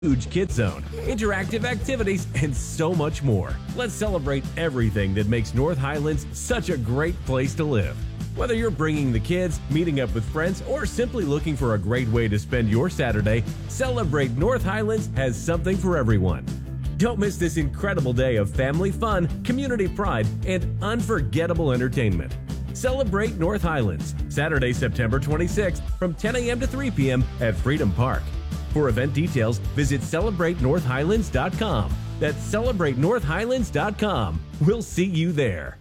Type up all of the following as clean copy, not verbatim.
huge kid zone, interactive activities, and so much more. Let's celebrate everything that makes North Highlands such a great place to live. Whether you're bringing the kids, meeting up with friends, or simply looking for a great way to spend your Saturday, Celebrate North Highlands has something for everyone. Don't miss this incredible day of family fun, community pride, and unforgettable entertainment. Celebrate North Highlands, Saturday, September 26th from 10 a.m. to 3 p.m. at Freedom Park. For event details, visit CelebrateNorthHighlands.com. That's CelebrateNorthHighlands.com. We'll see you there.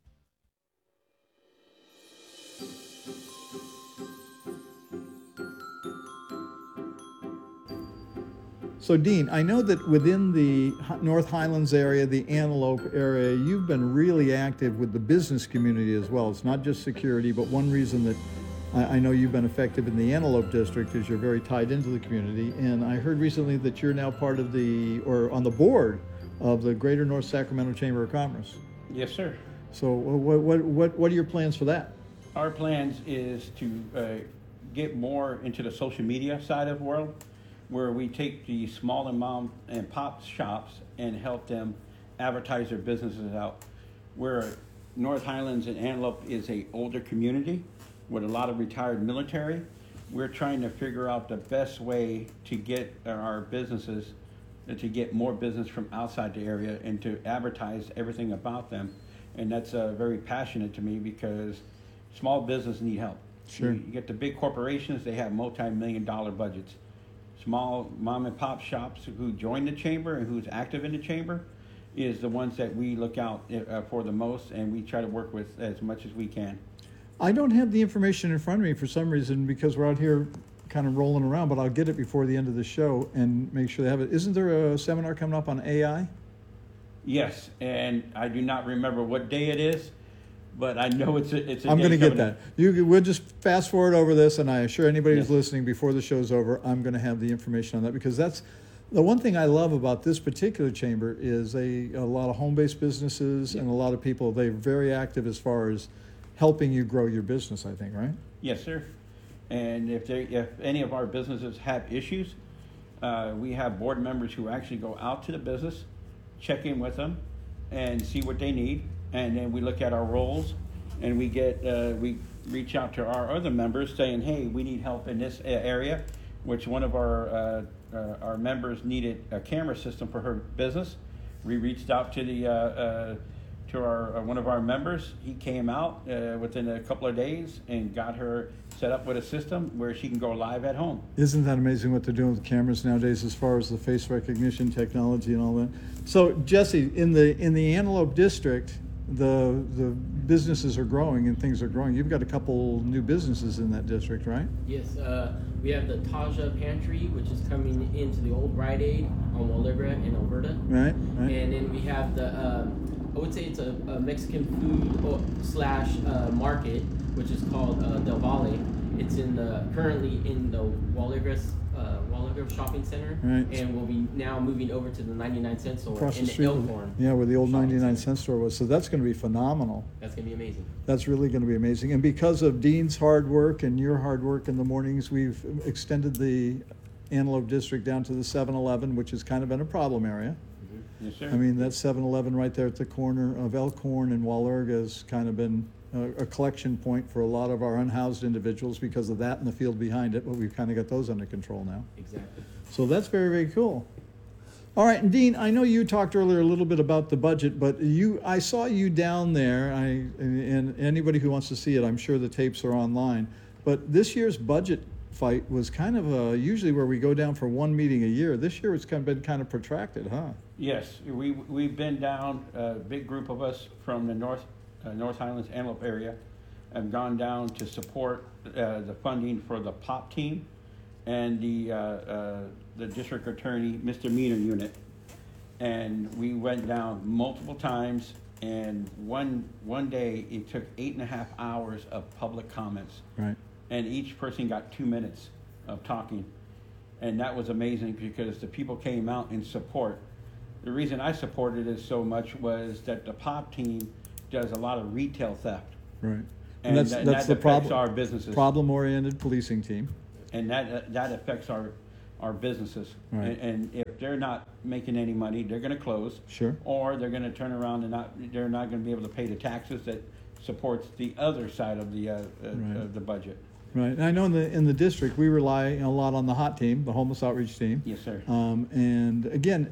So, Dean, I know that within the North Highlands area, the Antelope area, you've been really active with the business community as well. It's not just security, but one reason that I know you've been effective in the Antelope District is you're very tied into the community. And I heard recently that you're now part of or on the board of the Greater North Sacramento Chamber of Commerce. Yes, sir. So what are your plans for that? Our plans is to get more into the social media side of the world, where we take the small and mom and pop shops and help them advertise their businesses out. Where North Highlands and Antelope is a older community with a lot of retired military, we're trying to figure out the best way to get our businesses, to get more business from outside the area and to advertise everything about them. And that's very passionate to me because small business need help. Sure. You get the big corporations, they have multi-million-dollar budgets. Small mom and pop shops who join the chamber and who's active in the chamber is the ones that we look out for the most, and we try to work with as much as we can. I don't have the information in front of me for some reason because we're out here kind of rolling around, but I'll get it before the end of the show and make sure they have it. Isn't there a seminar coming up on AI? Yes, and I do not remember what day it is, but I know it's a I'm going to get coming that. We'll just fast forward over this, and I assure anybody who's Yes. listening before the show's over, I'm going to have the information on that because that's the one thing I love about this particular chamber is a lot of home-based businesses and a lot of people, they're very active as far as helping you grow your business, I think, right? Yes, sir. And if any of our businesses have issues, we have board members who actually go out to the business, check in with them, and see what they need. And then we look at our roles, and we reach out to our other members saying, hey, we need help in this area, which one of our members needed a camera system for her business. We reached out to one of our members. He came out within a couple of days and got her set up with a system where she can go live at home. Isn't that amazing what they're doing with cameras nowadays as far as the face recognition technology and all that? So, Jesse, in the Antelope District, the businesses are growing and things are growing. You've got a couple new businesses in that district, right? Yes, we have the Taja Pantry, which is coming into the old Rite Aid on Wallagra in Alberta. Right. And then we have the, I would say it's a Mexican food / market, which is called Del Valle. It's currently in the Wallagra Shopping Center, right. And we'll be now moving over to the 99-cent store Across in the street, Elkhorn. yeah, where the old Shopping 99-cent store was. So that's going to be phenomenal. That's going to be amazing. That's really going to be amazing. And because of Dean's hard work and your hard work in the mornings, we've extended the Antelope District down to the 7-Eleven, which has kind of been a problem area. Yes, sir. I mean, that 7-Eleven right there at the corner of Elkhorn and Wallaga has kind of been a collection point for a lot of our unhoused individuals because of that and the field behind it, but we've kind of got those under control now. Exactly. So that's very, very cool. All right, and Dean, I know you talked earlier a little bit about the budget, but I saw you down there, and anybody who wants to see it, I'm sure the tapes are online, but this year's budget fight was kind of usually where we go down for one meeting a year. This year it's been kind of protracted, huh? Yes, we've been down, a big group of us from the North Highlands Antelope area have gone down to support the funding for the POP team and the district attorney misdemeanor unit. And we went down multiple times, and one day it took 8.5 hours of public comments. Right. And each person got 2 minutes of talking. And that was amazing because the people came out in support. The reason I supported it so much was that the POP team does a lot of retail theft. Right. And that's that the affects problem. our businesses. Problem-oriented policing team. And that affects our are businesses. Right. And if they're not making any money, they're going to close. Sure. Or they're going to turn around and they're not going to be able to pay the taxes that supports the other side of the budget. Right. And I know in the district we rely a lot on the HOT team, the homeless outreach team. Yes, sir. And again,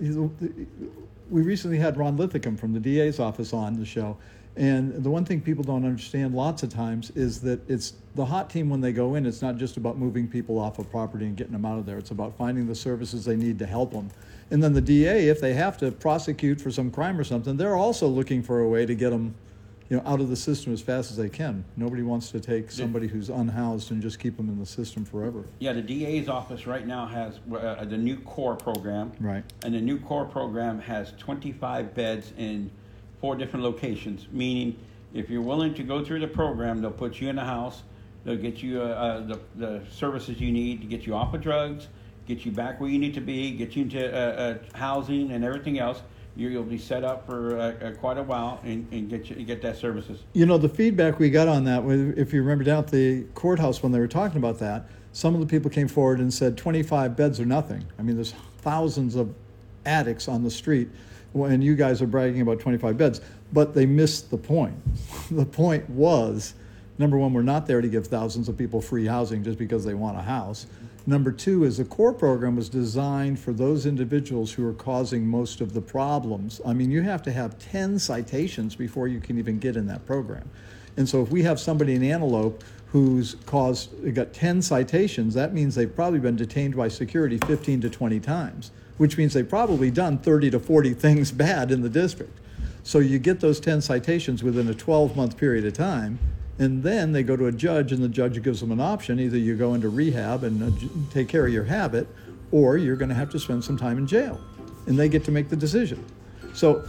we recently had Ron Lithicum from the DA's office on the show. And the one thing people don't understand lots of times is that it's the HOT team when they go in, it's not just about moving people off of property and getting them out of there. It's about finding the services they need to help them. And then the DA, if they have to prosecute for some crime or something, they're also looking for a way to get them, out of the system as fast as they can. Nobody wants to take somebody who's unhoused and just keep them in the system forever. Yeah, the DA's office right now has the new CORE program. Right. And the new CORE program has 25 beds in 4 different locations, meaning if you're willing to go through the program, they'll put you in a house, they'll get you the services you need to get you off of drugs, get you back where you need to be, get you into housing and everything else. You'll be set up for quite a while and get that services. The feedback we got on that, if you remember down at the courthouse when they were talking about that, some of the people came forward and said 25 beds are nothing. I mean, there's thousands of addicts on the street, and you guys are bragging about 25 beds, but they missed the point. The point was, number one, we're not there to give thousands of people free housing just because they want a house. Number two is the CORE program was designed for those individuals who are causing most of the problems. I mean, you have to have 10 citations before you can even get in that program. And so if we have somebody in Antelope who's got 10 citations, that means they've probably been detained by security 15 to 20 times, which means they've probably done 30 to 40 things bad in the district. So you get those 10 citations within a 12-month period of time, and then they go to a judge, and the judge gives them an option. Either you go into rehab and take care of your habit, or you're going to have to spend some time in jail. And they get to make the decision. So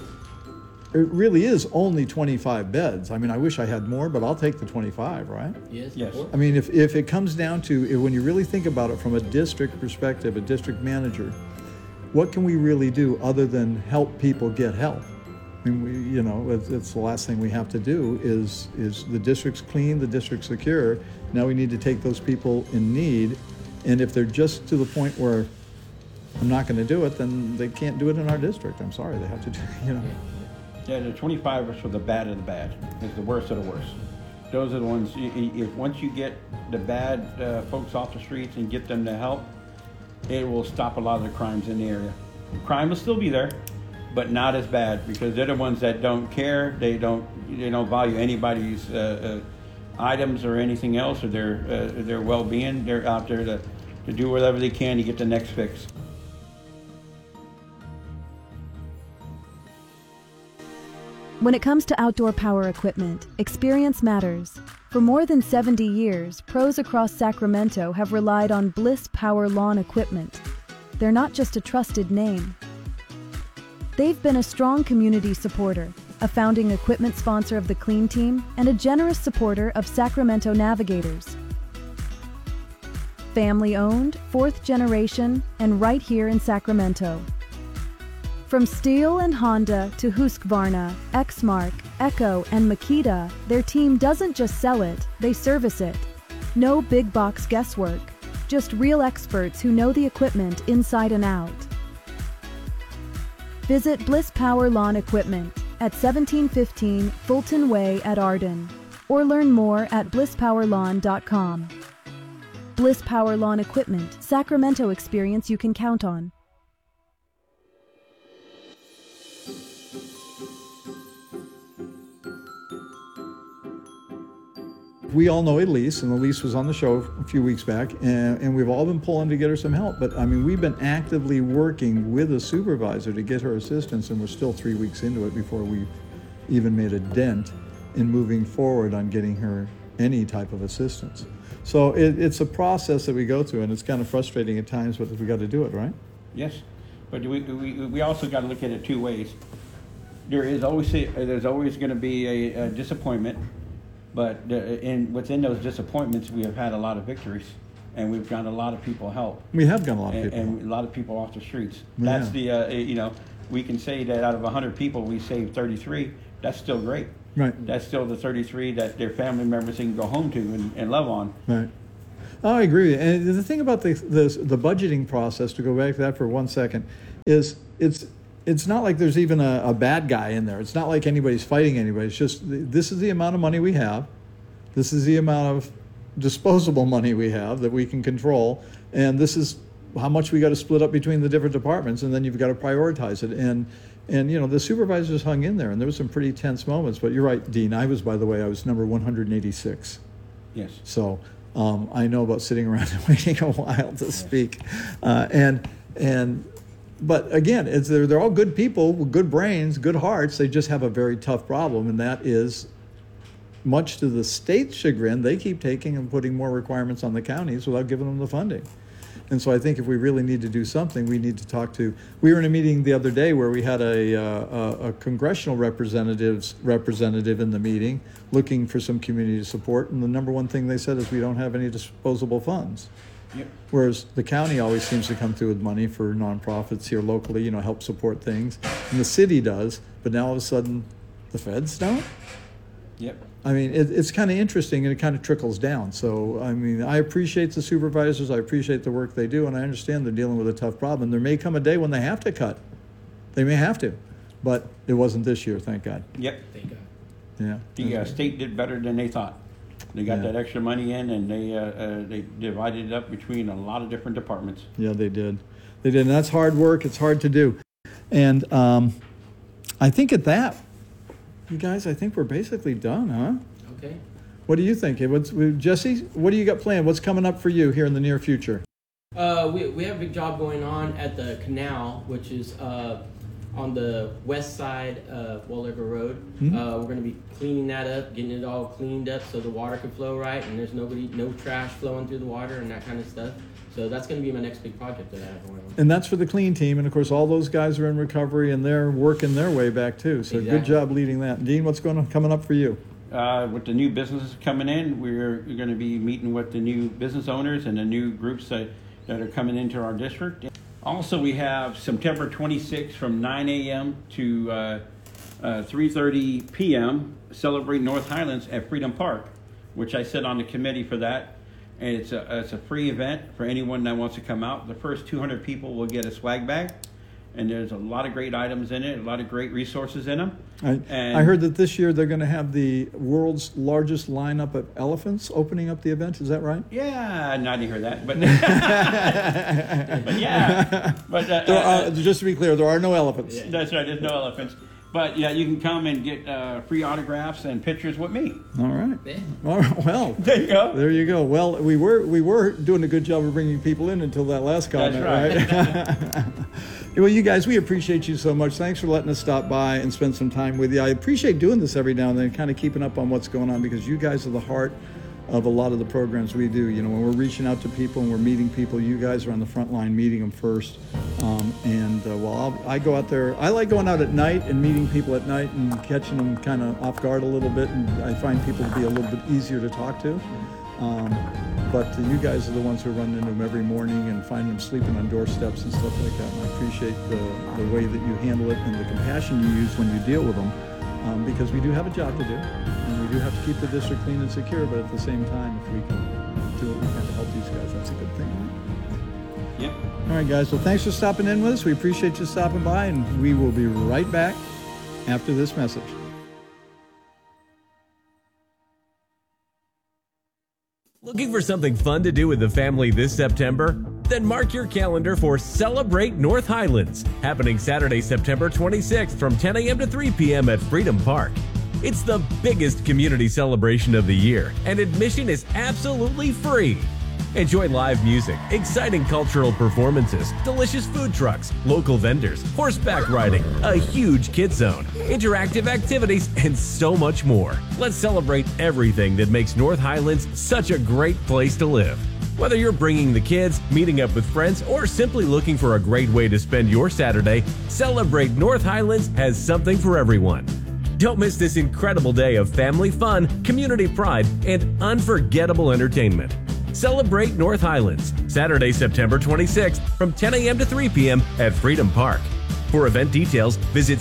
it really is only 25 beds. I mean, I wish I had more, but I'll take the 25, right? Yes. Yes. I mean, if it comes down to, when you really think about it from a district perspective, a district manager, what can we really do other than help people get help? I mean, it's the last thing we have to do is the district's clean, the district's secure. Now we need to take those people in need, and if they're just to the point where I'm not going to do it, then they can't do it in our district. I'm sorry, they have to do, Yeah, the 25 is for the bad of the bad. It's the worst of the worst. Those are the ones, once you get the bad folks off the streets and get them to help, it will stop a lot of the crimes in the area. Crime will still be there, but not as bad, because they're the ones that don't care. They don't value anybody's items or anything else, or their well-being. They're out there to do whatever they can to get the next fix. When it comes to outdoor power equipment, experience matters. For more than 70 years, pros across Sacramento have relied on Bliss Power Lawn Equipment. They're not just a trusted name. They've been a strong community supporter, a founding equipment sponsor of the Clean Team, and a generous supporter of Sacramento Navigators. Family-owned, 4th generation, and right here in Sacramento. From Steel and Honda to Husqvarna, Exmark, Echo, and Makita, their team doesn't just sell it, they service it. No big box guesswork, just real experts who know the equipment inside and out. Visit Bliss Power Lawn Equipment at 1715 Fulton Way at Arden, or learn more at blisspowerlawn.com. Bliss Power Lawn Equipment, Sacramento experience you can count on. We all know Elise, and Elise was on the show a few weeks back, and we've all been pulling to get her some help. But I mean, we've been actively working with a supervisor to get her assistance, and we're still 3 weeks into it before we've even made a dent in moving forward on getting her any type of assistance. So it's a process that we go through, and it's kind of frustrating at times, but we got to do it, right? Yes, but we also got to look at it 2 ways. There's always going to be a disappointment. But within those disappointments, we have had a lot of victories, and we've gotten a lot of people help. We have gotten a lot of people. And a lot of people off the streets. Yeah. That's we can say that out of 100 people, we saved 33. That's still great. Right. That's still the 33 that their family members can go home to and love on. Right. Oh, I agree. And the thing about the budgeting process, to go back to that for 1 second, is it's not like there's even a bad guy in there. It's not like anybody's fighting anybody. It's just this is the amount of money we have. This is the amount of disposable money we have that we can control, and this is how much we got to split up between the different departments, and then you've got to prioritize it. And the supervisors hung in there, and there was some pretty tense moments. But you're right, Dean. I was number 186. Yes. So I know about sitting around and waiting a while to speak, But again, they're all good people with good brains, good hearts. They just have a very tough problem, and that is, much to the state's chagrin, they keep taking and putting more requirements on the counties without giving them the funding. And so I think if we really need to do something, we need to talk to. We were in a meeting the other day where we had a congressional representative in the meeting looking for some community support, and the number one thing they said is we don't have any disposable funds. Yep. Whereas the county always seems to come through with money for nonprofits here locally, help support things, and the city does. But now all of a sudden, the feds don't. Yep. I mean, it's kind of interesting, and it kind of trickles down. So, I mean, I appreciate the supervisors. I appreciate the work they do, and I understand they're dealing with a tough problem. There may come a day when they have to cut. They may have to, but it wasn't this year, thank God. Yep. Thank God. Yeah. The state did better than they thought. They got Yeah. that extra money in, and they divided it up between a lot of different departments. Yeah, they did. They did, and that's hard work. It's hard to do. And I think at that, you guys, I think we're basically done, huh? Okay. What do you think? Jesse, what do you got planned? What's coming up for you here in the near future? We have a big job going on at the canal, which is on the west side of Wall River Road. Mm-hmm. We're going to be cleaning that up, getting it all cleaned up so the water can flow right, and there's no trash flowing through the water and that kind of stuff. So that's going to be my next big project that I have going on. And that's for the clean team, and of course all those guys are in recovery and they're working their way back too. So Exactly. Good job leading that. Dean, what's coming up for you? With the new businesses coming in, we're going to be meeting with the new business owners and the new groups that are coming into our district. Also, we have September 26th from 9 a.m. to 3:30 p.m. Celebrate North Highlands at Freedom Park, which I sit on the committee for that. And it's a free event for anyone that wants to come out. The first 200 people will get a swag bag, and there's a lot of great items in it, a lot of great resources in them. I heard that this year they're going to have the world's largest lineup of elephants opening up the event. Is that right? Yeah, no, I didn't hear that, but but yeah, but just to be clear, there are no elephants. yeah, that's right. There's no elephants, but yeah, you can come and get free autographs and pictures with me. All right. Yeah. All right. Well, There you go. there you go. Well, we were doing a good job of bringing people in until that last comment, That's right? Well, you guys, we appreciate you so much. Thanks for letting us stop by and spend some time with you. I appreciate doing this every now and then, kind of keeping up on what's going on, because you guys are the heart of a lot of the programs we do. When we're reaching out to people and we're meeting people, you guys are on the front line meeting them first. I go out there. I like going out at night and meeting people at night and catching them kind of off guard a little bit, and I find people to be a little bit easier to talk to. But you guys are the ones who run into them every morning and find them sleeping on doorsteps and stuff like that. And I appreciate the way that you handle it and the compassion you use when you deal with them, because we do have a job to do, and we do have to keep the district clean and secure. But at the same time, if we can do what we can to help these guys, that's a good thing, right? Yep. All right, guys. Well, thanks for stopping in with us. We appreciate you stopping by, and we will be right back after this message. Looking for something fun to do with the family this September? Then mark your calendar for Celebrate North Highlands, happening Saturday, September 26th from 10 a.m. to 3 p.m. at Freedom Park. It's the biggest community celebration of the year, and admission is absolutely free. Enjoy live music, exciting cultural performances, delicious food trucks, local vendors, horseback riding, a huge kid zone, interactive activities, and so much more. Let's celebrate everything that makes North Highlands such a great place to live. Whether you're bringing the kids, meeting up with friends, or simply looking for a great way to spend your Saturday, Celebrate North Highlands has something for everyone. Don't miss this incredible day of family fun, community pride, and unforgettable entertainment. Celebrate North Highlands, Saturday, September 26th from 10 a.m. to 3 p.m. at Freedom Park. For event details, visit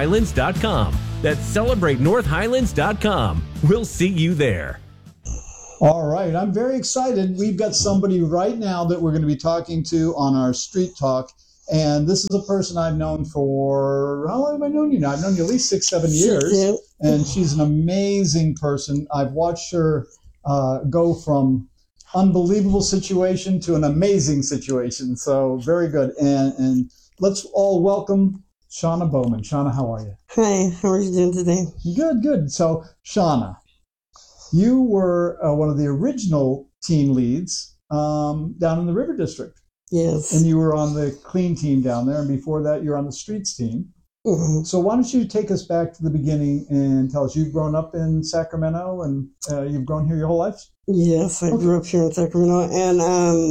CelebrateNorthHighlands.com. That's CelebrateNorthHighlands.com. We'll see you there. All right, I'm very excited. We've got somebody right now that we're going to be talking to on our Street Talk. And this is a person I've known for, how long have I known you now? I've known you at least 6-7 years. Yeah. And she's an amazing person. I've watched her go from unbelievable situation to an amazing situation. So very good. And let's all welcome Shauna Bowman. Shauna, how are you? Hi, how are you doing today? Good, good. So Shauna, you were one of the original team leads down in the River District. Yes. And you were on the clean team down there, and before that, you were on the streets team. Mm-hmm. So why don't you take us back to the beginning and tell us, you've grown up in Sacramento, and you've grown here your whole life? Yes, I grew up here in Sacramento, and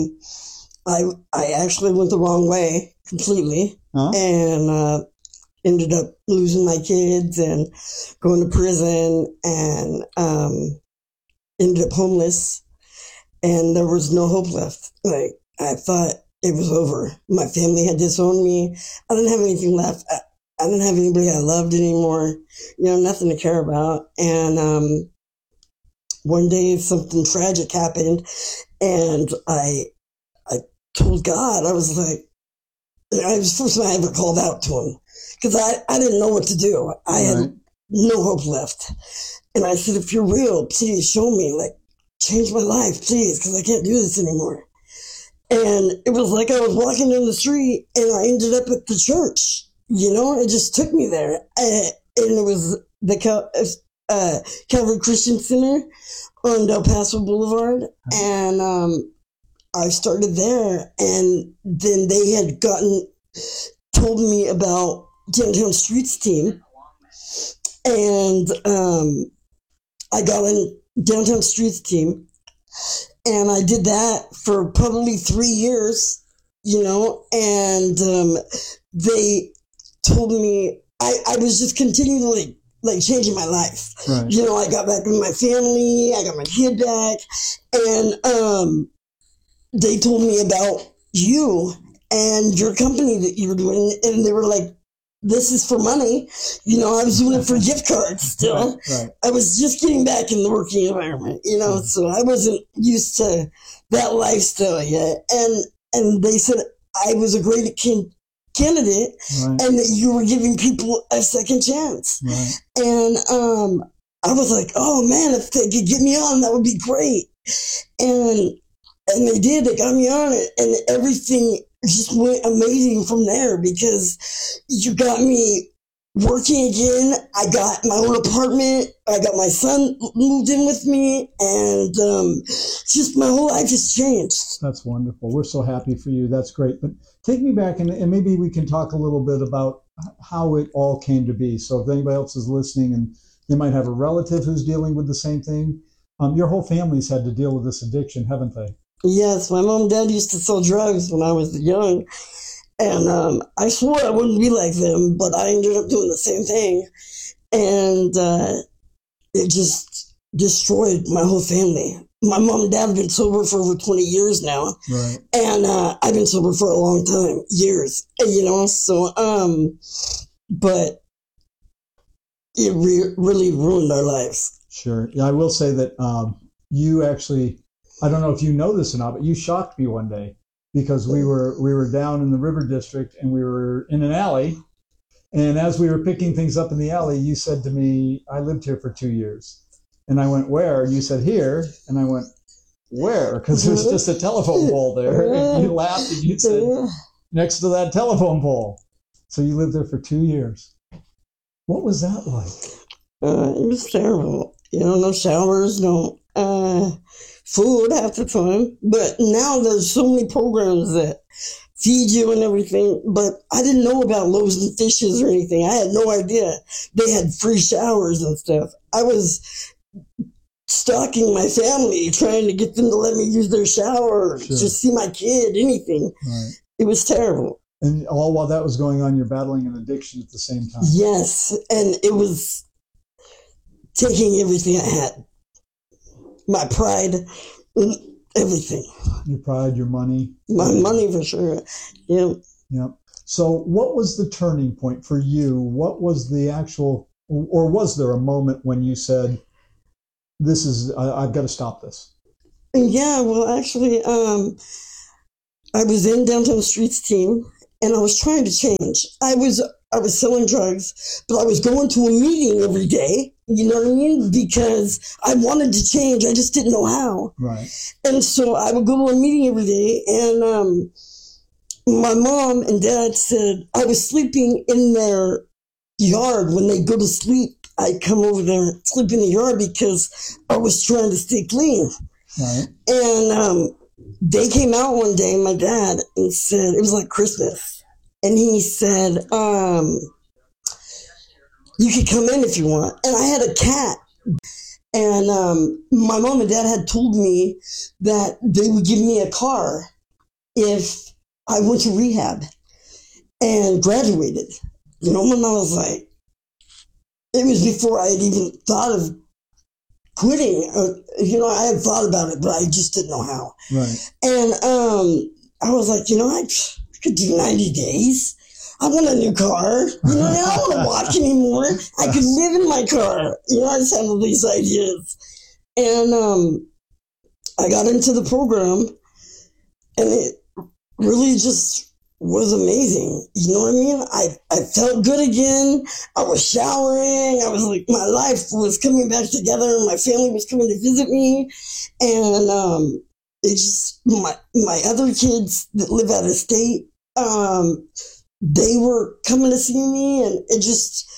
I actually went the wrong way completely, and ended up losing my kids and going to prison, and ended up homeless, and there was no hope left. Like, I thought it was over. My family had disowned me. I didn't have anything left. I didn't have anybody I loved anymore. Nothing to care about. And one day something tragic happened, and I told God, I was like, I was the first time I ever called out to him, because I didn't know what to do. I had no hope left. And I said, if you're real, please show me, like, change my life, please, because I can't do this anymore. And it was like I was walking down the street, and I ended up at the church. It just took me there. And it was the Calvary Christian Center on Del Paso Boulevard. And I started there, and then they had told me about Downtown Streets team. And I got in Downtown Streets team. And I did that for probably 3 years, and they told me I was just continually, like, changing my life. Right. I got back with my family, I got my kid back, and they told me about you and your company that you were doing, and they were like, this is for money. I was doing it for gift cards still. Right. I was just getting back in the working environment, so I wasn't used to that lifestyle yet. And they said I was a great candidate, Right. and that you were giving people a second chance. Right. And I was like, oh man, if they could get me on, that would be great. And they did. They got me on it, and everything just went amazing from there, because you got me working again. I got my own apartment. I got my son moved in with me, and just my whole life has changed. That's wonderful. We're so happy for you. That's great. But take me back, and maybe we can talk a little bit about how it all came to be. So if anybody else is listening and they might have a relative who's dealing with the same thing, your whole family's had to deal with this addiction, haven't they? Yes, my mom and dad used to sell drugs when I was young, and I swore I wouldn't be like them, but I ended up doing the same thing, and it just destroyed my whole family. My mom and dad have been sober for over 20 years now, Right. and I've been sober for a long time, years, so, but it really ruined our lives. Sure. Yeah, I will say that you actually, I don't know if you know this or not, but you shocked me one day, because we were down in the River District, and we were in an alley, and as we were picking things up in the alley, you said to me, I lived here for 2 years. And I went, where? And you said, here. And I went, where? Because there was just a telephone pole there. And you laughed and you said, next to that telephone pole. So you lived there for 2 years. What was that like? It was terrible. No showers, no food half the time. But now there's so many programs that feed you and everything. But I didn't know about Loaves and Fishes or anything. I had no idea they had free showers and stuff. I was stalking my family, trying to get them to let me use their shower, Sure. just see my kid, anything. Right. It was terrible. And all while that was going on, you're battling an addiction at the same time. Yes, and it was taking everything I had. My pride, everything. Your pride, your money. My money for sure. Yeah. Yeah. So what was the turning point for you? What was the actual, or was there a moment when you said, I've got to stop this? Yeah, well, actually, I was in Downtown Streets team, and I was trying to change. I was selling drugs, but I was going to a meeting every day. You know what I mean? Because I wanted to change. I just didn't know how. Right. And so I would go to a meeting every day, and my mom and dad said I was sleeping in their yard. When they go to sleep, I'd come over there and sleep in the yard because I was trying to stay clean. Right. And they came out one day, my dad, and said, it was like Christmas. And he said, you could come in if you want. And I had a cat. And my mom and dad had told me that they would give me a car if I went to rehab and graduated. You know, and I was like, it was before I had even thought of quitting. You know, I had thought about it, but I just didn't know how. Right. And I was like, you know, I could do 90 days. I want a new car. You know, I don't want to walk anymore. I could live in my car. You know, I just had all these ideas. And I got into the program, and it really just was amazing. You know what I mean? I felt good again. I was showering. I was like, my life was coming back together, and my family was coming to visit me. And it just, my other kids that live out of state, they were coming to see me, and it just,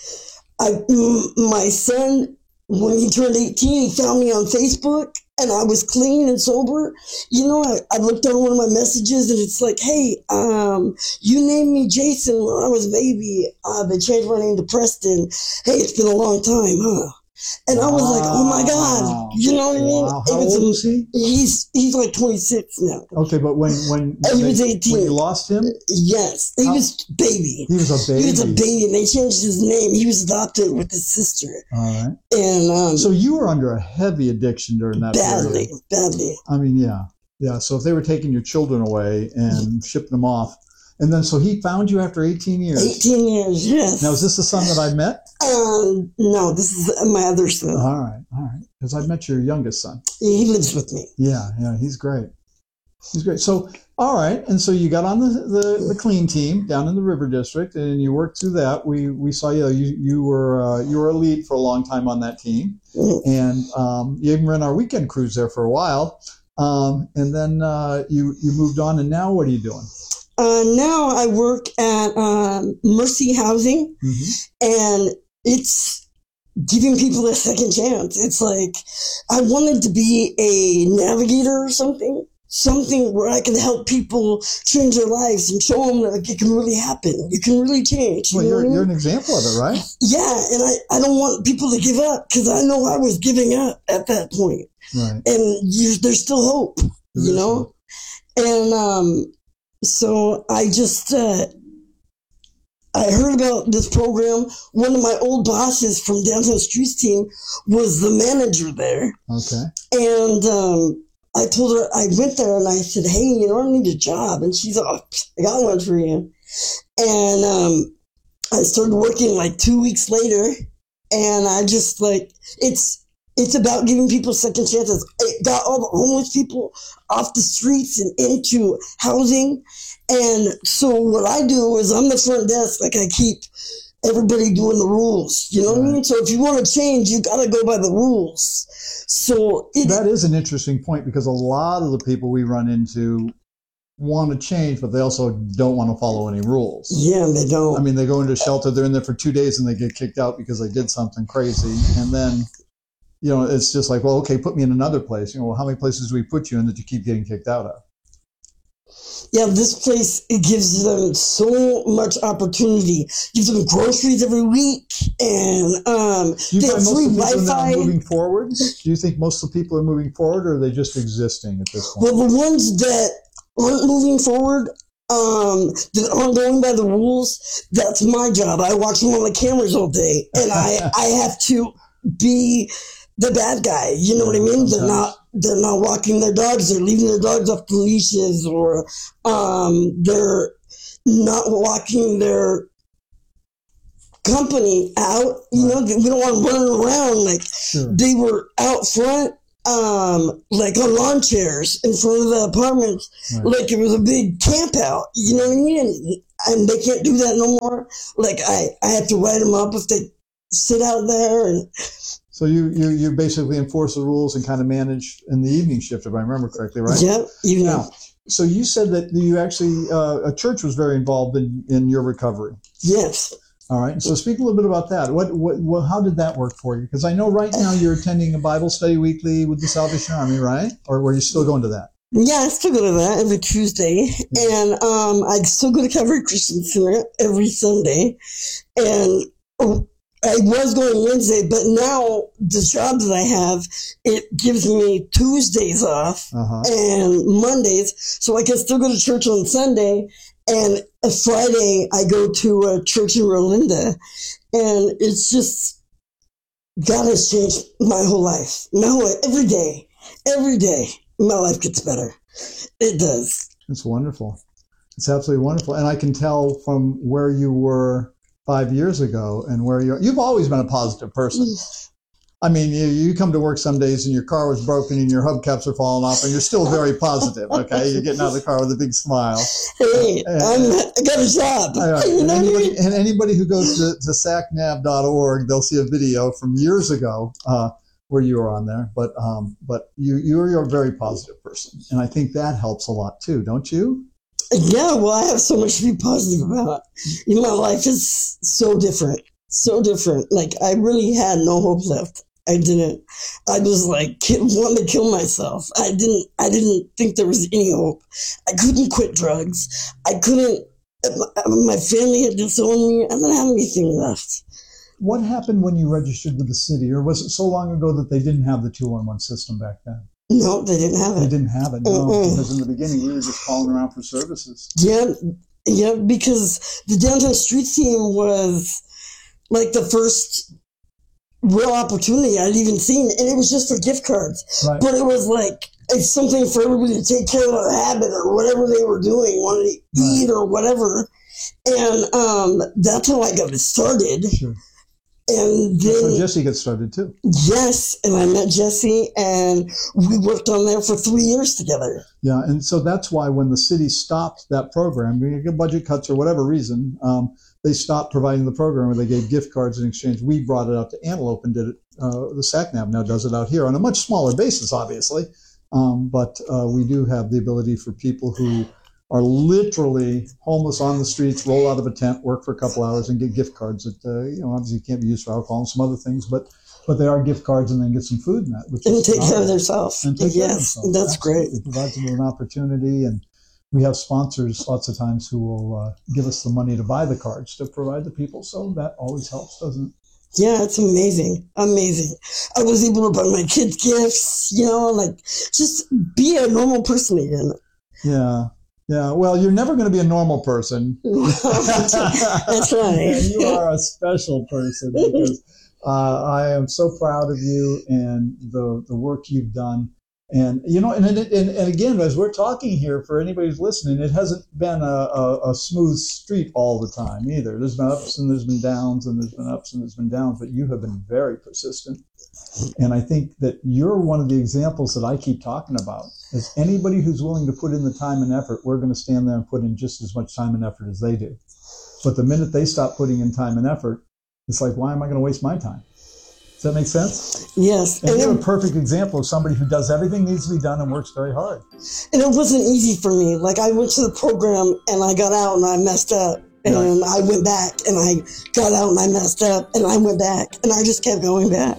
my son, when he turned 18, he found me on Facebook, and I was clean and sober. You know, I looked on one of my messages, and it's like, hey, you named me Jason when I was a baby. They changed my name to Preston. Hey, it's been a long time, huh? And I was like, oh my God, you know what I mean? Wow. How old is he? He's like 26 now. Okay, but when he was 18. When you lost him? Yes, he was baby. He was a baby. He was a baby, and they changed his name. He was adopted with his sister. All right. And so you were under a heavy addiction during that period. Badly. I mean, yeah. So if they were taking your children away and shipping them off, and then so he found you after 18 years. 18 years, yes. Now, is this the son that I met? No, this is my other son. All right. Because I met your youngest son. He lives with me. Yeah, he's great. He's great. So, all right, and so you got on the clean team down in the River District, and you worked through that. We saw you were a lead for a long time on that team, and you even ran our weekend cruise there for a while, and then you moved on, and now what are you doing? Now I work at Mercy Housing, and it's giving people a second chance. It's like I wanted to be a navigator or something where I can help people change their lives and show them that it can really happen. You can really change. Well, you're an example of it, right? Yeah, and I don't want people to give up because I know I was giving up at that point. Right. And there's still hope, you know? And so I just, I heard about this program. One of my old bosses from Downtown Streets team was the manager there. Okay. And I told her, I went there and I said, hey, you know, I need a job. And she's like, I got one for you. And I started working like 2 weeks later. And I just like, it's about giving people second chances. It got all the homeless people off the streets and into housing. And so what I do is I'm the front desk. Like I keep everybody doing the rules. You know what I mean? So if you want to change, you got to go by the rules. So that is an interesting point because a lot of the people we run into want to change, but they also don't want to follow any rules. Yeah, they don't. I mean, they go into shelter, they're in there for 2 days and they get kicked out because they did something crazy. And then, you know, it's just like, well, okay, put me in another place. You know, well, how many places do we put you in that you keep getting kicked out of? Yeah, this place, it gives them so much opportunity. Gives them groceries every week, and do you they have find free most of the people Wi-Fi. now moving forward? Do you think most of the people are moving forward, or are they just existing at this point? Well, the ones that aren't moving forward, that aren't going by the rules, that's my job. I watch them on the cameras all day, and I have to be the bad guy. You know what I mean? Sometimes. They're not walking their dogs. They're leaving their dogs off the leashes, or they're not walking their company out. You know, we don't want them running around. Like they were out front like on lawn chairs in front of the apartments, Right. like it was a big camp out, you know what I mean? And they can't do that no more. Like I have to write them up if they sit out there. And So you basically enforce the rules and kind of manage in the evening shift, if I remember correctly, right? yeah, you know. Now, so you said that you actually, a church was very involved in your recovery. Yes. All right. So speak a little bit about that. What how did that work for you? Because I know right now you're attending a Bible study weekly with the Salvation Army, right? Or were you still going to that? Yeah, I still go to that every Tuesday. And I still go to Calvary Christian Center every Sunday. And I was going Wednesday, but now the job that I have, it gives me Tuesdays off and Mondays. So I can still go to church on Sunday. And a Friday, I go to a church in Rolinda. And it's just, God has changed my whole life. Every day, my life gets better. It does. It's wonderful. It's absolutely wonderful. And I can tell from where you were 5 years ago and where you've always been a positive person. I mean, you come to work some days and your car was broken and your hubcaps are falling off and you're still very positive, okay? You're getting out of the car with a big smile. Hey, I got a job. Right. And anybody who goes to sacnav.org, they'll see a video from years ago where you were on there. But you're a very positive person. And I think that helps a lot too, don't you? Yeah, well, I have so much to be positive about. My life is so different. So different. Like, I really had no hope left. I didn't. I was like, wanting to kill myself. I didn't think there was any hope. I couldn't quit drugs. I couldn't. My family had disowned me. I didn't have anything left. What happened when you registered with the city? Or was it so long ago that they didn't have the 211 system back then? No, they didn't have it. They didn't have it, no. Because in the beginning, we were just calling around for services. Yeah, because the downtown street team was like the first real opportunity I'd even seen, and it was just for gift cards. Right. But it was like it's something for everybody to take care of their habit or whatever they were doing, wanted to eat or whatever. And that's how I got it started. Sure. And then So Jesse got started too. Yes, and I met Jesse, and we worked on there for 3 years together. Yeah, and so that's why when the city stopped that program, being budget cuts or whatever reason, they stopped providing the program where they gave gift cards in exchange. We brought it out to Antelope and did it. The SACNAV now does it out here on a much smaller basis, obviously. But we do have the ability for people who are literally homeless on the streets, roll out of a tent, work for a couple hours, and get gift cards that, obviously can't be used for alcohol and some other things, but they are gift cards and then get some food in that. And take care of themselves. Yes, that's great. It provides them with an opportunity, and we have sponsors lots of times who will give us the money to buy the cards to provide the people, so that always helps, doesn't it? Yeah, it's amazing. Amazing. I was able to buy my kids gifts, like just be a normal person again. Yeah. Yeah, well, you're never going to be a normal person. That's right. You are a special person because I am so proud of you and the work you've done. And, and again, as we're talking here, for anybody who's listening, it hasn't been a smooth street all the time either. There's been ups and there's been downs and there's been ups and there's been downs, but you have been very persistent. And I think that you're one of the examples that I keep talking about. As anybody who's willing to put in the time and effort, we're going to stand there and put in just as much time and effort as they do. But the minute they stop putting in time and effort, it's like, why am I going to waste my time? Does that make sense? Yes. And you're a perfect example of somebody who does everything needs to be done and works very hard. And it wasn't easy for me. Like, I went to the program and I got out and I messed up. And I went back and I got out and I messed up and I went back and I just kept going back.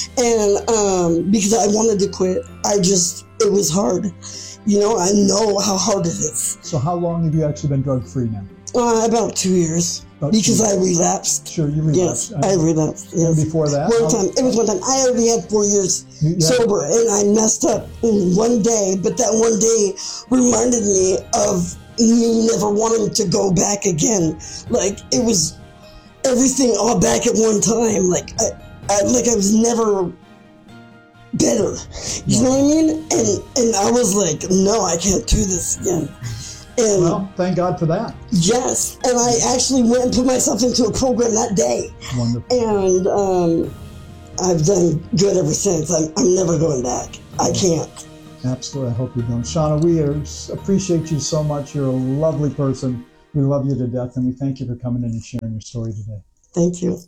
And because I wanted to quit, it was hard. I know how hard it is. So how long have you actually been drug-free now? About 2 years. Because I relapsed. Sure, you relapsed. Yes, I relapsed. Yes. And before that? It was one time. I already had 4 years sober, and I messed up in one day, but that one day reminded me of me never wanting to go back again. Like, it was everything all back at one time. Like, I was never better. You know what I mean? And I was like, no, I can't do this again. And well, thank God for that. Yes, and I actually went and put myself into a program that day. Wonderful. And I've done good ever since. I'm never going back. I can't. Absolutely. I hope you don't. Shauna, we appreciate you so much. You're a lovely person. We love you to death, and we thank you for coming in and sharing your story today. Thank you.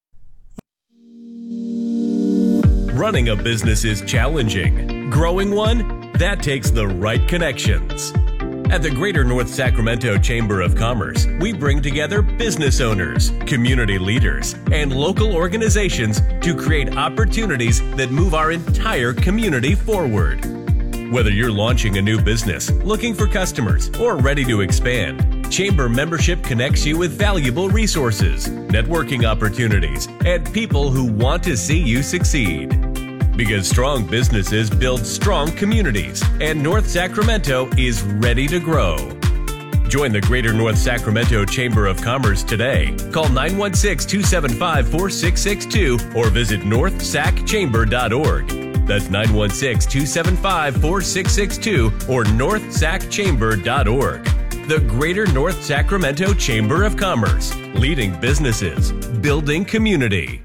Running a business is challenging. Growing one, that takes the right connections. At the Greater North Sacramento Chamber of Commerce, we bring together business owners, community leaders, and local organizations to create opportunities that move our entire community forward. Whether you're launching a new business, looking for customers, or ready to expand, Chamber membership connects you with valuable resources, networking opportunities, and people who want to see you succeed. Because strong businesses build strong communities, and North Sacramento is ready to grow. Join the Greater North Sacramento Chamber of Commerce today. Call 916-275-4662 or visit northsacchamber.org. That's 916-275-4662 or northsacchamber.org. The Greater North Sacramento Chamber of Commerce, leading businesses, building community.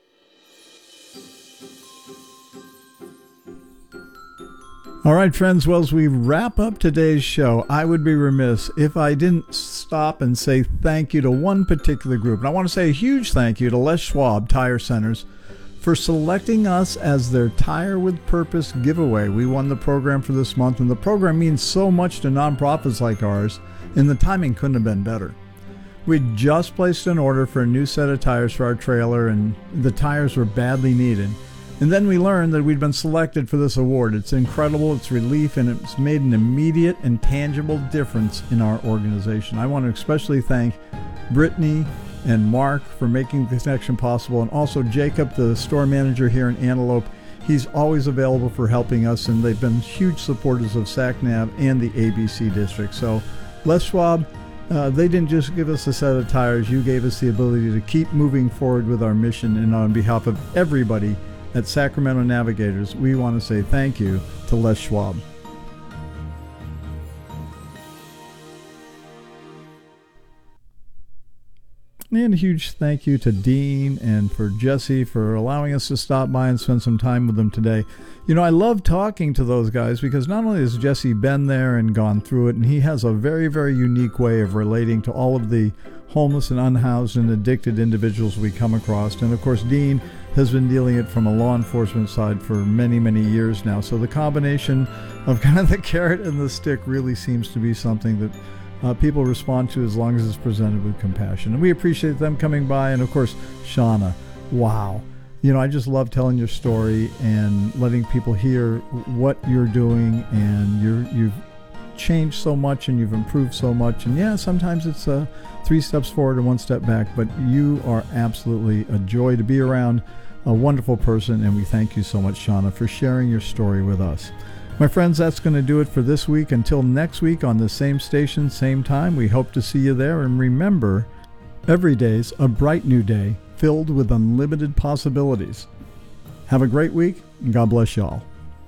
All right, friends, well, as we wrap up today's show, I would be remiss if I didn't stop and say thank you to one particular group. And I want to say a huge thank you to Les Schwab Tire Centers for selecting us as their Tire with Purpose giveaway. We won the program for this month, and the program means so much to nonprofits like ours, and the timing couldn't have been better. We just placed an order for a new set of tires for our trailer, and the tires were badly needed. And then we learned that we'd been selected for this award. It's incredible, it's relief, and it's made an immediate and tangible difference in our organization. I want to especially thank Brittany and Mark for making the connection possible, and also Jacob, the store manager here in Antelope. He's always available for helping us, and they've been huge supporters of SACNAV and the ABC district. So Les Schwab, they didn't just give us a set of tires, you gave us the ability to keep moving forward with our mission, and on behalf of everybody at Sacramento Navigators, we want to say thank you to Les Schwab. And a huge thank you to Dean and for Jesse for allowing us to stop by and spend some time with them today. You know, I love talking to those guys because not only has Jesse been there and gone through it, and he has a very, very unique way of relating to all of the homeless and unhoused and addicted individuals we come across. And of course, Dean has been dealing it from a law enforcement side for many, many years now. So the combination of kind of the carrot and the stick really seems to be something that people respond to as long as it's presented with compassion. And we appreciate them coming by. And of course, Shauna, wow. You know, I just love telling your story and letting people hear what you're doing, and you've changed so much and you've improved so much. And yeah, sometimes it's 3 steps forward and 1 step back, but you are absolutely a joy to be around, a wonderful person, and we thank you so much, Shauna, for sharing your story with us. My friends, that's going to do it for this week. Until next week on the same station, same time, we hope to see you there. And remember, every day's a bright new day filled with unlimited possibilities. Have a great week, and God bless y'all.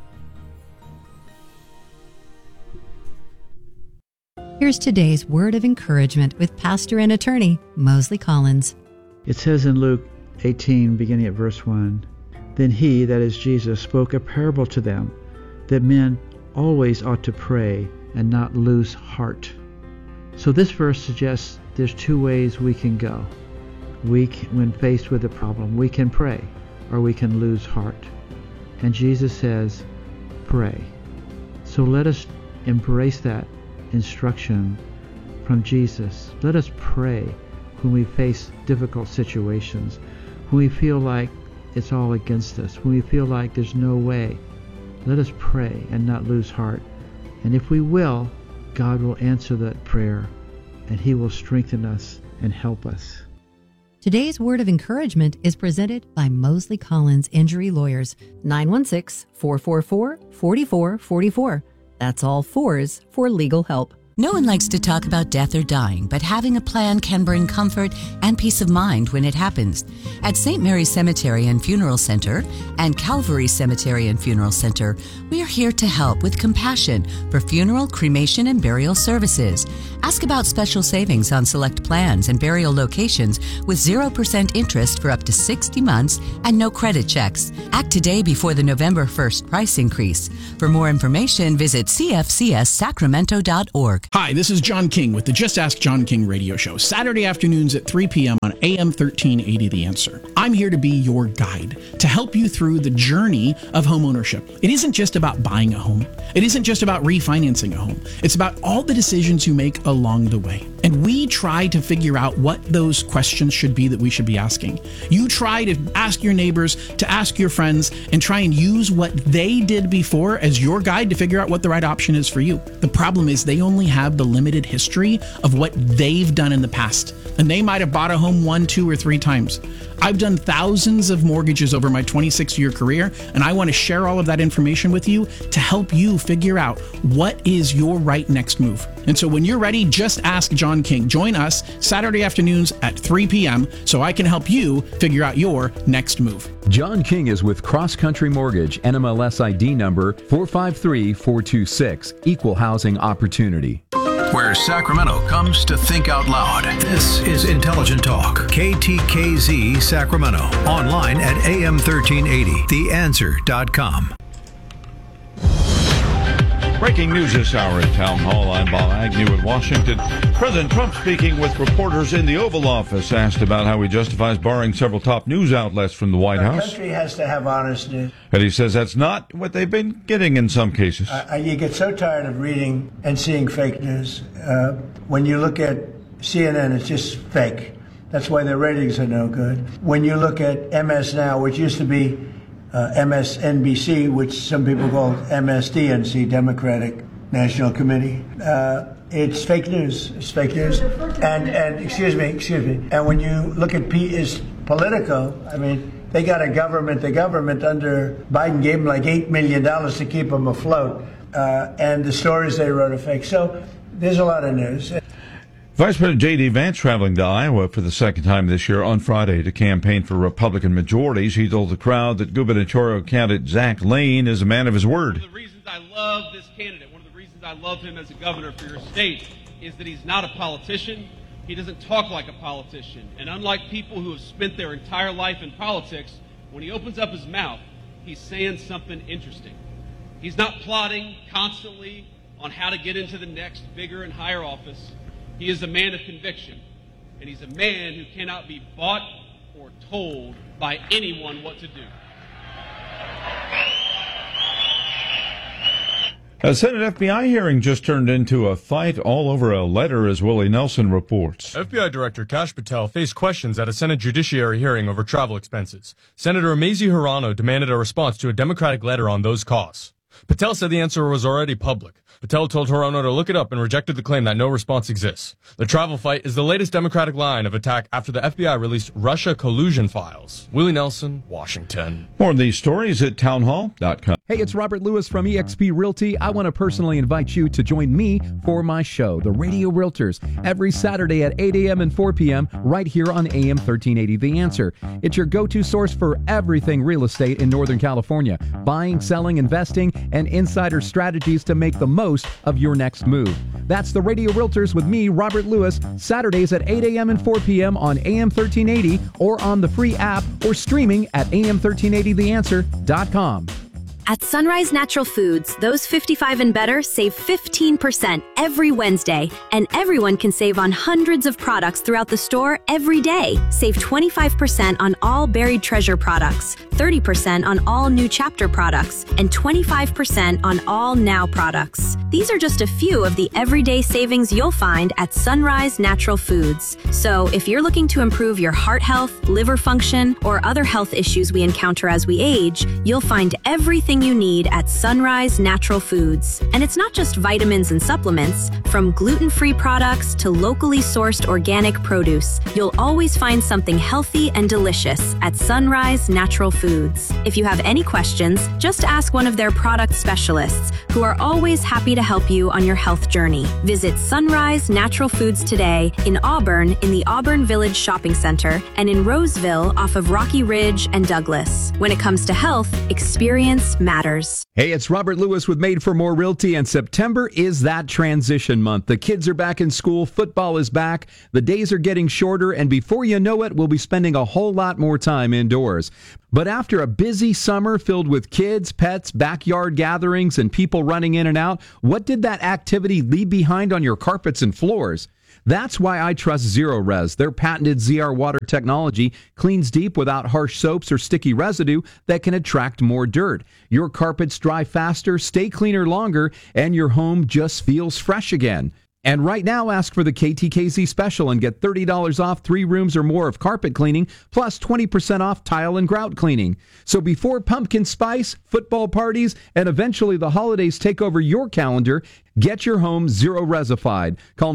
Here's today's word of encouragement with pastor and attorney Mosley Collins. It says in Luke 18, beginning at verse 1, "Then he, that is Jesus, spoke a parable to them, that men always ought to pray and not lose heart." So this verse suggests there's 2 ways we can go. When faced with a problem, we can pray or we can lose heart. And Jesus says, pray. So let us embrace that instruction from Jesus. Let us pray when we face difficult situations, when we feel like it's all against us, when we feel like there's no way. Let us pray and not lose heart. And if we will, God will answer that prayer, and He will strengthen us and help us. Today's word of encouragement is presented by Mosley Collins Injury Lawyers, 916-444-4444. That's all 4s for legal help. No one likes to talk about death or dying, but having a plan can bring comfort and peace of mind when it happens. At St. Mary's Cemetery and Funeral Center and Calvary Cemetery and Funeral Center, we are here to help with compassion for funeral, cremation, and burial services. Ask about special savings on select plans and burial locations with 0% interest for up to 60 months and no credit checks. Act today before the November 1st price increase. For more information, visit cfcssacramento.org. Hi, this is John King with the Just Ask John King radio show, Saturday afternoons at 3 p.m. on AM 1380 The Answer. I'm here to be your guide, to help you through the journey of homeownership. It isn't just about buying a home. It isn't just about refinancing a home. It's about all the decisions you make along the way. And we try to figure out what those questions should be that we should be asking. You try to ask your neighbors, to ask your friends, and try and use what they did before as your guide to figure out what the right option is for you. The problem is they only have the limited history of what they've done in the past. And they might have bought a home 1, 2, or 3 times. I've done thousands of mortgages over my 26-year career, and I want to share all of that information with you to help you figure out what is your right next move. And so when you're ready, just ask John King. Join us Saturday afternoons at 3 p.m. so I can help you figure out your next move. John King is with Cross Country Mortgage, NMLS ID number 453426, Equal Housing Opportunity. Where Sacramento comes to think out loud. This is Intelligent Talk, KTKZ Sacramento. Online at AM1380, theanswer.com. Breaking news this hour at Town Hall. I'm Bob Agnew in Washington. President Trump speaking with reporters in the Oval Office, asked about how he justifies barring several top news outlets from the White House. The country has to have honest news. And he says that's not what they've been getting in some cases. You get so tired of reading and seeing fake news. When you look at CNN, it's just fake. That's why their ratings are no good. When you look at MS Now, which used to be MSNBC, which some people call MSDNC, Democratic National Committee. It's fake news. It's fake news. And excuse me. And when you look at Politico, I mean, they got the government under Biden gave them like $8 million to keep them afloat. And the stories they wrote are fake. So there's a lot of news. Vice President J.D. Vance traveling to Iowa for the second time this year on Friday to campaign for Republican majorities. He told the crowd that gubernatorial candidate Zach Lane is a man of his word. One of the reasons I love this candidate, one of the reasons I love him as a governor for your state, is that he's not a politician. He doesn't talk like a politician. And unlike people who have spent their entire life in politics, when he opens up his mouth, he's saying something interesting. He's not plotting constantly on how to get into the next bigger and higher office. He is a man of conviction, and he's a man who cannot be bought or told by anyone what to do. A Senate FBI hearing just turned into a fight all over a letter, as Willie Nelson reports. FBI Director Kash Patel faced questions at a Senate Judiciary hearing over travel expenses. Senator Mazie Hirono demanded a response to a Democratic letter on those costs. Patel said the answer was already public. Patel told Hirono to look it up and rejected the claim that no response exists. The travel fight is the latest Democratic line of attack after the FBI released Russia collusion files. Willie Nelson, Washington. More of these stories at townhall.com. Hey, it's Robert Lewis from eXp Realty. I want to personally invite you to join me for my show, The Radio Realtors, every Saturday at 8 a.m. and 4 p.m. right here on AM 1380 The Answer. It's your go-to source for everything real estate in Northern California. Buying, selling, investing, and insider strategies to make the most of your next move. That's The Radio Realtors with me, Robert Lewis, Saturdays at 8 a.m. and 4 p.m. on AM 1380 or on the free app or streaming at am1380theanswer.com. At Sunrise Natural Foods, those 55 and better save 15% every Wednesday, and everyone can save on hundreds of products throughout the store every day. Save 25% on all Buried Treasure products, 30% on all New Chapter products, and 25% on all Now products. These are just a few of the everyday savings you'll find at Sunrise Natural Foods. So if you're looking to improve your heart health, liver function, or other health issues we encounter as we age, you'll find everything everything you need at Sunrise Natural Foods. And it's not just vitamins and supplements. From gluten-free products to locally sourced organic produce, you'll always find something healthy and delicious at Sunrise Natural Foods. If you have any questions, just ask one of their product specialists, who are always happy to help you on your health journey. Visit Sunrise Natural Foods today in Auburn in the Auburn Village Shopping Center and in Roseville off of Rocky Ridge and Douglas. When it comes to health, experience matters. Hey, it's Robert Lewis with Made for More Realty, and September is that transition month. The kids are back in school, football is back, the days are getting shorter, and before you know it, we'll be spending a whole lot more time indoors. But after a busy summer filled with kids, pets, backyard gatherings, and people running in and out, what did that activity leave behind on your carpets and floors? That's why I trust Zerorez. Their patented ZR water technology cleans deep without harsh soaps or sticky residue that can attract more dirt. Your carpets dry faster, stay cleaner longer, and your home just feels fresh again. And right now, ask for the KTKZ special and get $30 off 3 rooms or more of carpet cleaning, plus 20% off tile and grout cleaning. So before pumpkin spice, football parties, and eventually the holidays take over your calendar, get your home Zerorez-ified. Call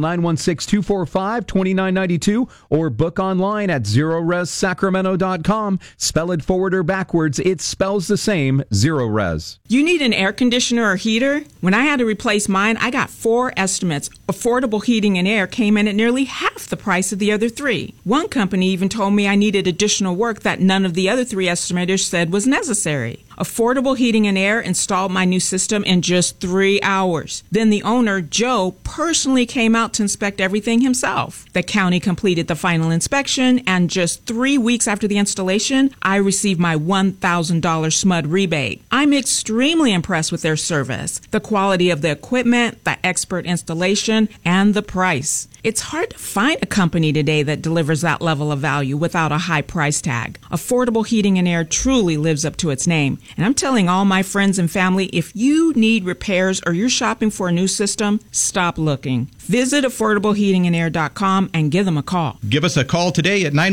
916-245-2992 or book online at ZerorezSacramento.com. Spell it forward or backwards, it spells the same, Zerorez. You need an air conditioner or heater? When I had to replace mine, I got 4 estimates. Affordable Heating and Air came in at nearly half the price of the other 3. One company even told me I needed additional work that none of the other 3 estimators said was necessary. Affordable Heating and Air installed my new system in just 3 hours. Then the owner, Joe, personally came out to inspect everything himself. The county completed the final inspection, and just 3 weeks after the installation, I received my $1,000 SMUD rebate. I'm extremely impressed with their service, the quality of the equipment, the expert installation, and the price. It's hard to find a company today that delivers that level of value without a high price tag. Affordable Heating and Air truly lives up to its name. And I'm telling all my friends and family, if you need repairs or you're shopping for a new system, stop looking. Visit AffordableHeatingandAir.com and give them a call. Give us a call today at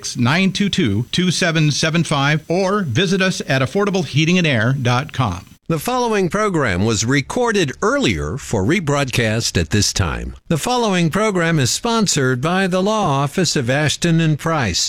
916-922-2775 or visit us at AffordableHeatingandAir.com. The following program was recorded earlier for rebroadcast at this time. The following program is sponsored by the Law Office of Ashton and Price.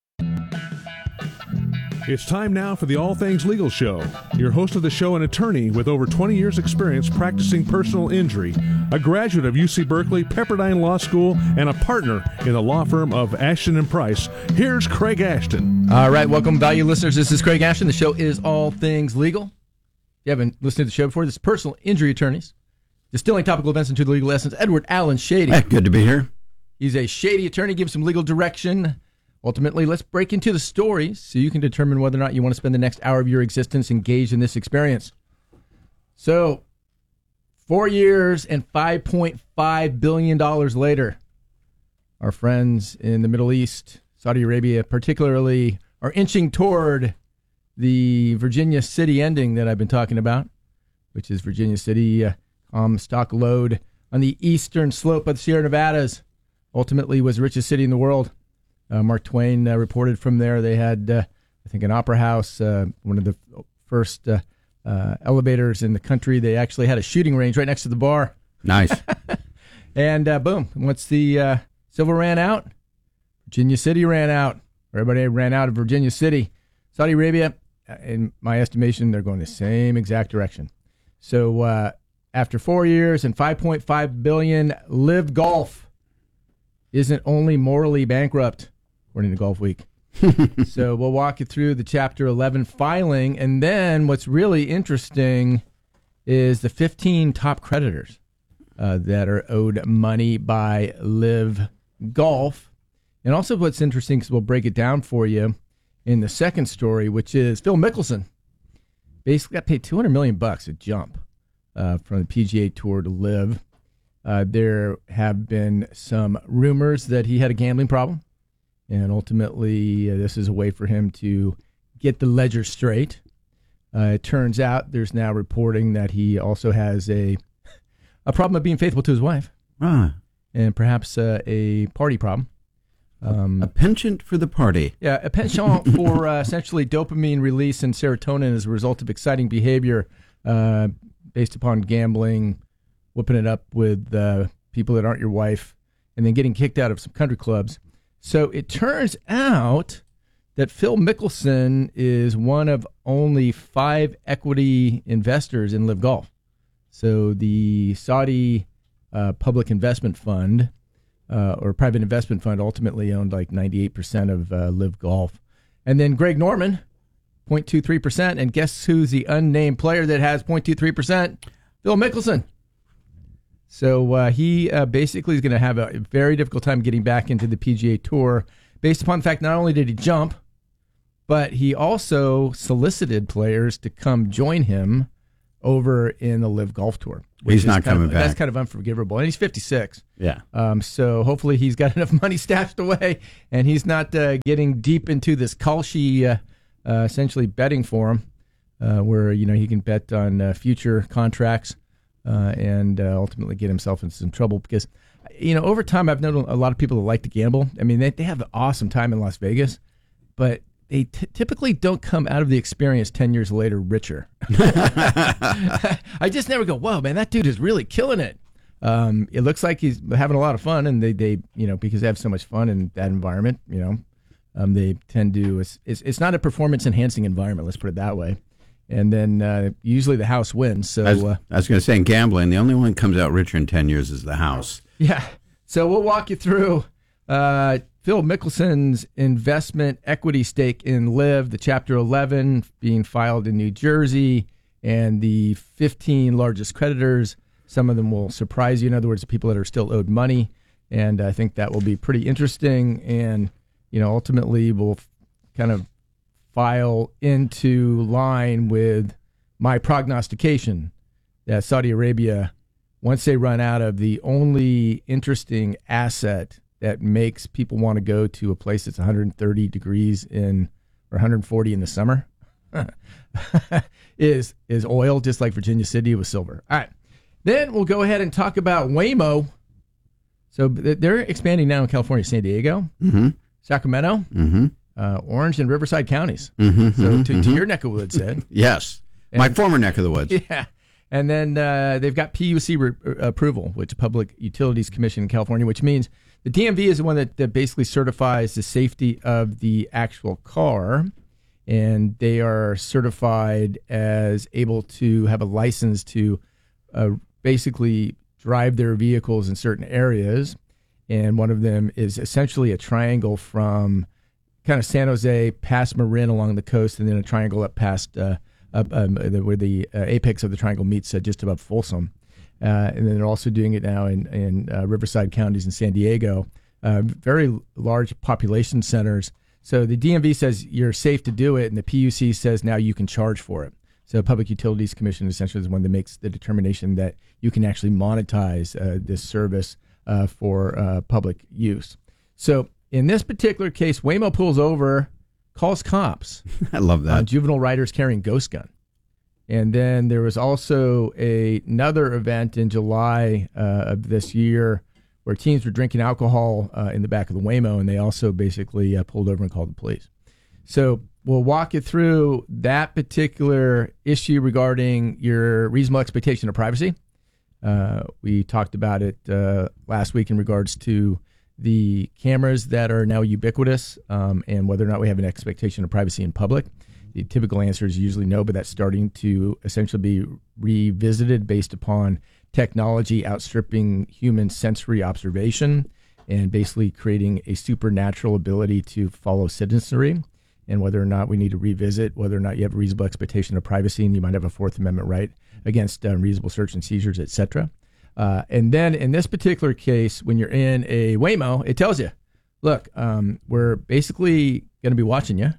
It's time now for the All Things Legal Show. Your host of the show, an attorney with over 20 years' experience practicing personal injury, a graduate of UC Berkeley, Pepperdine Law School, and a partner in the law firm of Ashton and Price. Here's Craig Ashton. All right, welcome, value listeners. This is Craig Ashton. The show is All Things Legal. If you haven't listened to the show before, this is personal injury attorneys, distilling topical events into the legal lessons. Edward Allen Shady. Hey, good to be here. He's a shady attorney, gives some legal direction. Ultimately, let's break into the stories so you can determine whether or not you want to spend the next hour of your existence engaged in this experience. So, 4 years and $5.5 billion later, our friends in the Middle East, Saudi Arabia particularly, are inching toward the Virginia City ending that I've been talking about, which is Virginia City, stock load on the eastern slope of the Sierra Nevadas, ultimately was the richest city in the world. Mark Twain reported from there. They had, I think, an opera house, one of the first elevators in the country. They actually had a shooting range right next to the bar. Nice. And boom, once the silver ran out, Virginia City ran out. Everybody ran out of Virginia City. Saudi Arabia, in my estimation, they're going the same exact direction. So after 4 years and $5.5 billion, Live Golf isn't only morally bankrupt, according to Golf Week. So we'll walk you through the Chapter 11 filing, and then what's really interesting is the 15 top creditors that are owed money by Live Golf. And also what's interesting, because we'll break it down for you in the second story, which is Phil Mickelson basically got paid $200 million a jump from the PGA Tour to Live. There have been some rumors that he had a gambling problem, and ultimately this is a way for him to get the ledger straight. It turns out there's now reporting that he also has a problem of being faithful to his wife, and perhaps a party problem. A penchant for the party. Yeah, a penchant for essentially dopamine release and serotonin as a result of exciting behavior based upon gambling, whooping it up with people that aren't your wife, and then getting kicked out of some country clubs. So it turns out that Phil Mickelson is one of only 5 equity investors in Live Golf. So the Saudi public investment fund or private investment fund ultimately owned like 98% of Live Golf. And then Greg Norman, 0.23%. And guess who's the unnamed player that has 0.23%? Phil Mickelson. So he basically is going to have a very difficult time getting back into the PGA Tour based upon the fact not only did he jump, but he also solicited players to come join him over in the Live Golf Tour. He's not coming back. That's kind of unforgivable. And he's 56. Yeah. So hopefully he's got enough money stashed away and he's not getting deep into this Kalshi essentially betting for him where, he can bet on future contracts and ultimately get himself into some trouble because, over time I've known a lot of people that like to gamble. I mean, they have an awesome time in Las Vegas, but they typically don't come out of the experience 10 years later richer. I just never go, whoa, man, that dude is really killing it. It looks like he's having a lot of fun, and they because they have so much fun in that environment, they tend to. It's not a performance-enhancing environment, let's put it that way. And then usually the house wins. So I was going to say, in gambling, the only one that comes out richer in 10 years is the house. Yeah. So we'll walk you through Phil Mickelson's investment equity stake in Live, the Chapter 11 being filed in New Jersey, and the 15 largest creditors. Some of them will surprise you. In other words, the people that are still owed money. And I think that will be pretty interesting. And, ultimately will kind of file into line with my prognostication that Saudi Arabia, once they run out of the only interesting asset that makes people want to go to a place that's 130 degrees or 140 in the summer, is oil, just like Virginia City was silver. All right. Then we'll go ahead and talk about Waymo. So they're expanding now in California, San Diego, Sacramento, Orange, and Riverside counties. So to your neck of the woods, Ed. Yes. My former neck of the woods. Yeah. And then they've got PUC approval, which is Public Utilities Commission in California, which means the DMV is the one that basically certifies the safety of the actual car, and they are certified as able to have a license to basically drive their vehicles in certain areas. And one of them is essentially a triangle from kind of San Jose past Marin along the coast, and then a triangle up past where the apex of the triangle meets just above Folsom. And then they're also doing it now in Riverside counties in San Diego, very large population centers. So the DMV says you're safe to do it, and the PUC says now you can charge for it. So Public Utilities Commission essentially is one that makes the determination that you can actually monetize this service for public use. So in this particular case, Waymo pulls over, calls cops. I love that. Juvenile riders carrying ghost gun. And then there was also another event in July of this year where teens were drinking alcohol in the back of the Waymo, and they also basically pulled over and called the police. So we'll walk you through that particular issue regarding your reasonable expectation of privacy. We talked about it last week in regards to the cameras that are now ubiquitous and whether or not we have an expectation of privacy in public. The typical answer is usually no, but that's starting to essentially be revisited based upon technology outstripping human sensory observation and basically creating a supernatural ability to follow citizenry, and whether or not we need to revisit whether or not you have a reasonable expectation of privacy and you might have a Fourth Amendment right against reasonable search and seizures, etc. And then in this particular case, when you're in a Waymo, it tells you, look, we're basically going to be watching you.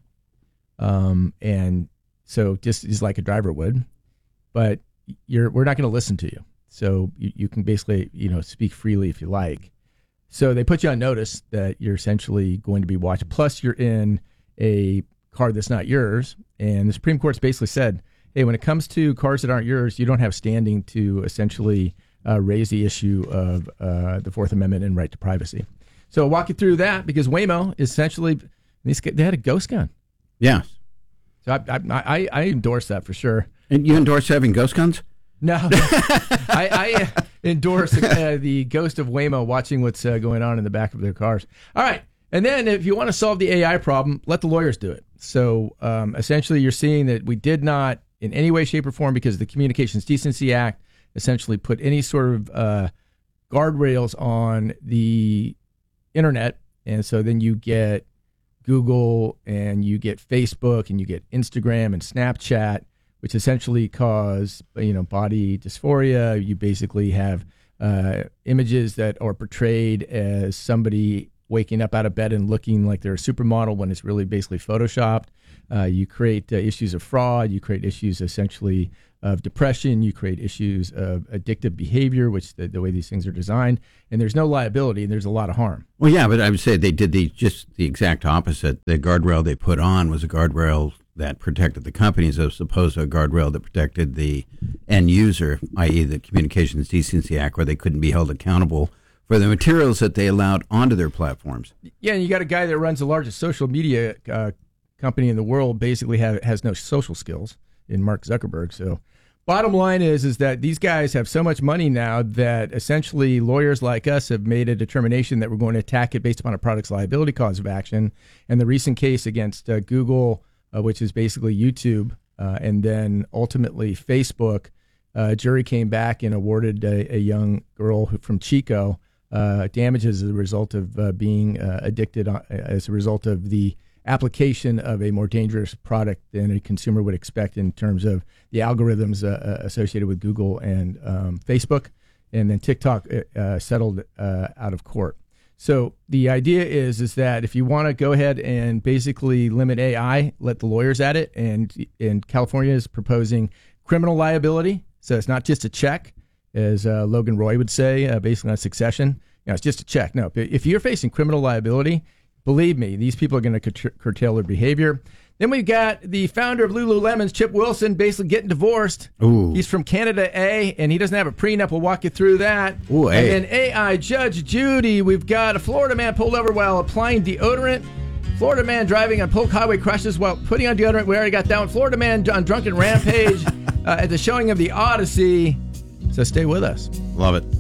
And so just like a driver would, but we're not going to listen to you. So you can basically, speak freely if you like. So they put you on notice that you're essentially going to be watched. Plus you're in a car that's not yours. And the Supreme Court's basically said, hey, when it comes to cars that aren't yours, you don't have standing to essentially raise the issue of the Fourth Amendment and right to privacy. So I'll walk you through that because Waymo essentially, they had a ghost gun. Yeah. So I endorse that for sure. And you endorse having ghost guns? No. I endorse the ghost of Waymo watching what's going on in the back of their cars. All right. And then if you want to solve the AI problem, let the lawyers do it. So essentially you're seeing that we did not in any way, shape, or form, because of the Communications Decency Act, essentially put any sort of guardrails on the internet. And so then you get Google and you get Facebook and you get Instagram and Snapchat, which essentially cause, body dysphoria. You basically have images that are portrayed as somebody waking up out of bed and looking like they're a supermodel when it's really basically photoshopped. You create issues of fraud. You create issues essentially of depression. You create issues of addictive behavior, which the way these things are designed. And there's no liability, and there's a lot of harm. Well, yeah, but I would say they did just the exact opposite. The guardrail they put on was a guardrail that protected the companies as opposed to a guardrail that protected the end user, i.e. the Communications Decency Act, where they couldn't be held accountable for the materials that they allowed onto their platforms. Yeah, and you got a guy that runs the largest social media company in the world, basically has no social skills in Mark Zuckerberg. So bottom line is that these guys have so much money now that essentially lawyers like us have made a determination that we're going to attack it based upon a product's liability cause of action. And the recent case against Google, which is basically YouTube, and then ultimately Facebook, jury came back and awarded a young girl from Chico damages as a result of being addicted as a result of the application of a more dangerous product than a consumer would expect in terms of the algorithms associated with Google and Facebook. And then TikTok settled out of court. So the idea is that if you want to go ahead and basically limit AI, let the lawyers at it. And California is proposing criminal liability. So it's not just a check, as Logan Roy would say, basically on Succession. It's just a check. No, if you're facing criminal liability, believe me, these people are going to curtail their behavior. Then we've got the founder of Lululemon's, Chip Wilson, basically getting divorced. Ooh. He's from Canada A, and he doesn't have a prenup. We'll walk you through that. Ooh, and then AI Judge Judy. We've got a Florida man pulled over while applying deodorant. Florida man driving on Polk Highway crashes while putting on deodorant. We already got that one. Florida man on drunken rampage at the showing of the Odyssey. So stay with us. Love it.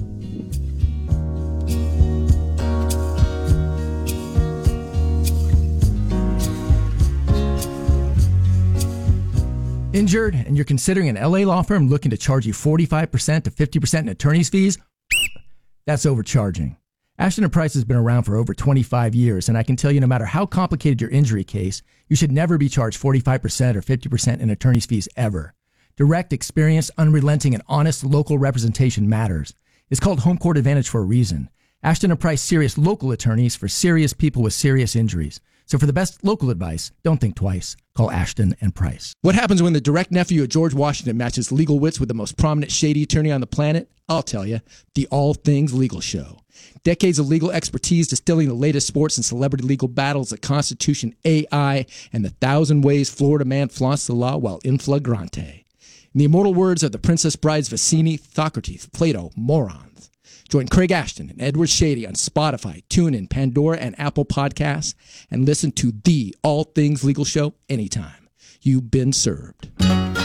Injured and you're considering an LA law firm looking to charge you 45% to 50% in attorney's fees? That's overcharging. Ashton & Price has been around for over 25 years, and I can tell you no matter how complicated your injury case, you should never be charged 45% or 50% in attorney's fees ever. Direct, experienced, unrelenting, and honest local representation matters. It's called Home Court Advantage for a reason. Ashton & Price serious local attorneys for serious people with serious injuries. So for the best local advice, don't think twice. Call Ashton & Price. What happens when the direct nephew of George Washington matches legal wits with the most prominent shady attorney on the planet? I'll tell you, the All Things Legal Show. Decades of legal expertise distilling the latest sports and celebrity legal battles, the Constitution, AI, and the 1,000 ways Florida man flaunts the law while in flagrante. In the immortal words of the Princess Brides Vicini, Socrates, Plato, morons. Join Craig Ashton and Edward Shady on Spotify, TuneIn, Pandora, and Apple Podcasts, and listen to the All Things Legal Show anytime. You've been served.